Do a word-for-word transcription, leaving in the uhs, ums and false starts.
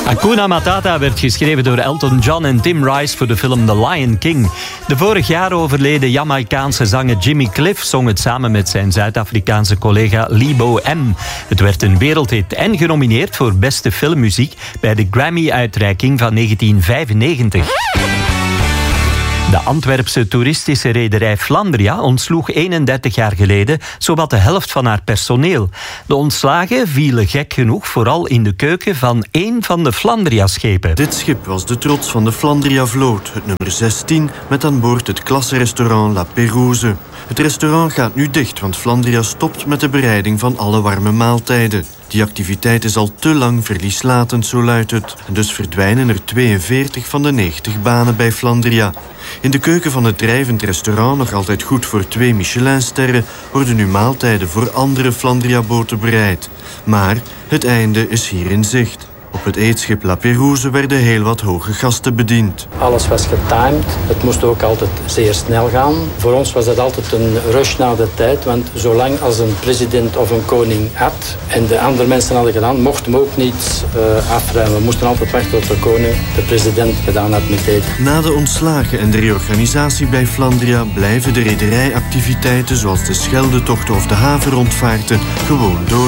Hakuna Matata werd geschreven door Elton John en Tim Rice voor de film The Lion King. De vorig jaar overleden Jamaicaanse zanger Jimmy Cliff zong het samen met zijn Zuid-Afrikaanse collega Lebo M. Het werd een wereldhit en genomineerd voor beste filmmuziek bij de Grammy-uitreiking van negentien vijfennegentig. De Antwerpse toeristische rederij Flandria ontsloeg eenendertig jaar geleden zowat de helft van haar personeel. De ontslagen vielen gek genoeg vooral in de keuken van één van de Flandria-schepen. Dit schip was de trots van de Flandria-vloot, het nummer zestien, met aan boord het klasserestaurant La Pérouse. Het restaurant gaat nu dicht, want Flandria stopt met de bereiding van alle warme maaltijden. Die activiteit is al te lang verlieslatend, zo luidt het. En dus verdwijnen er tweeënveertig van de negentig banen bij Flandria. In de keuken van het drijvend restaurant, nog altijd goed voor twee Michelinsterren, worden nu maaltijden voor andere Flandria-boten bereid. Maar het einde is hier in zicht. Op het eetschip La Pérouse werden heel wat hoge gasten bediend. Alles was getimed. Het moest ook altijd zeer snel gaan. Voor ons was dat altijd een rush na de tijd. Want zolang als een president of een koning had en de andere mensen hadden gedaan, mochten we ook niet uh, afruimen. We moesten altijd wachten tot de koning, de president, gedaan had met eten. Na de ontslagen en de reorganisatie bij Flandria blijven de rederijactiviteiten zoals de Scheldetochten of de havenrondvaarten gewoon door.